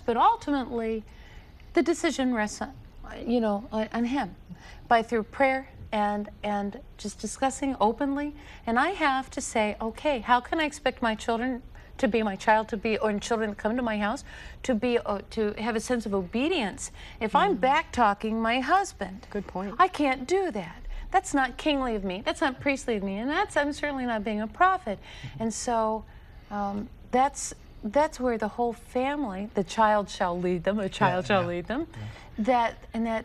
but ultimately, the decision rests on, on him, through prayer and just discussing openly. And I have to say, okay, how can I expect my children to be, my child to be, or children that come to my house to be, to have a sense of obedience if I'm back talking my husband? Good point. I can't do that. That's not kingly of me. That's not priestly of me, and I'm certainly not being a prophet. And so that's where the whole family, the child shall lead them, the child shall lead them. The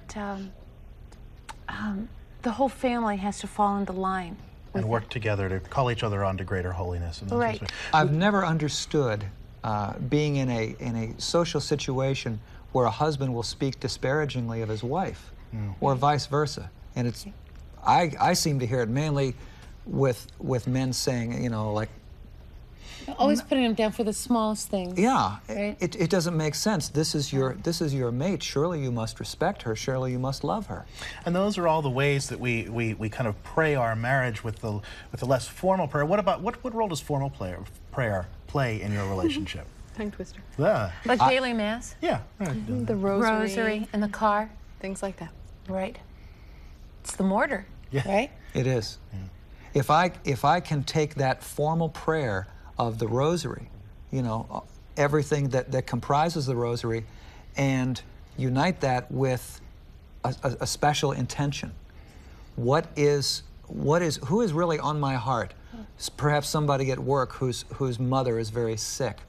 whole family has to fall into line. And work together to call each other on to greater holiness. And right. I've never understood being in a social situation where a husband will speak disparagingly of his wife, or vice versa. And it's, I seem to hear it mainly with men saying, like, always putting them down for the smallest things. Yeah, right? it doesn't make sense. This is your mate. Surely you must respect her. Surely you must love her. And those are all the ways that we kind of pray our marriage with the less formal prayer. What role does formal prayer play in your relationship? Tongue twister. Yeah. Like daily mass. Yeah. Right. The rosary in the car. Things like that. Right. It's the mortar. Yeah. Right. It is. Yeah. If I can take that formal prayer of the rosary, everything that comprises the rosary, and unite that with a special intention. Who is really on my heart? Perhaps somebody at work whose mother is very sick.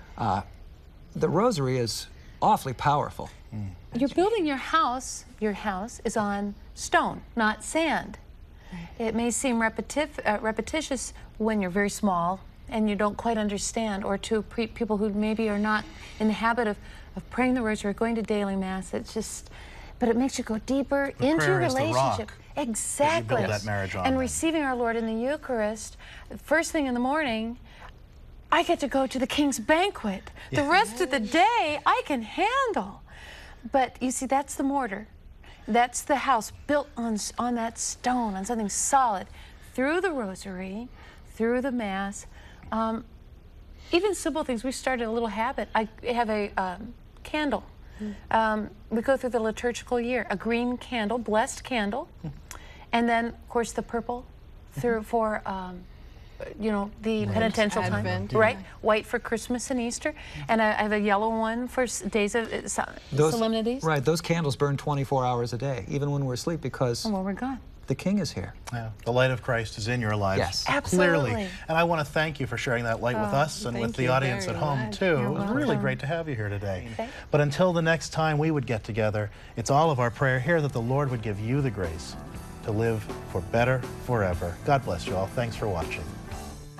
The rosary is awfully powerful. You're building your house. Your house is on stone, not sand. It may seem repetitious when you're very small and you don't quite understand, or to people who maybe are not in the habit of praying the rosary or going to daily mass. It's just, but it makes you go deeper into your relationship. Exactly. That you build that marriage on. And receiving our Lord in the Eucharist, first thing in the morning, I get to go to the King's banquet. The rest of the day, I can handle. But you see, that's the mortar. That's the house built on that stone, on something solid, through the rosary, through the Mass. Even simple things. We started a little habit. I have a candle. We go through the liturgical year, a green candle, blessed candle, and then, of course, the purple for the penitential Advent, time, right? White for Christmas and Easter, and I have a yellow one for days of solemnities. Right, those candles burn 24 hours a day, even when we're asleep, because when we're gone. The King is here. Yeah, the light of Christ is in your lives. Yes, absolutely. Clearly. And I want to thank you for sharing that light with us and with the audience at home, too. It was really great to have you here today. But until the next time we would get together, it's all of our prayer here that the Lord would give you the grace to live for better forever. God bless you all. Thanks for watching.